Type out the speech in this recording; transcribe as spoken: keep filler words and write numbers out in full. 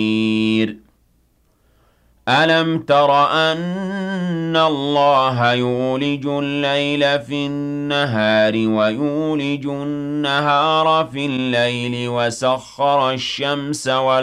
أَلَمْ تَرَ أَنَّ اللَّهَ يُولِجُ اللَّيْلَ فِي النَّهَارِ وَيُولِجُ النَّهَارَ فِي اللَّيْلِ وَسَخَّرَ الشَّمْسَ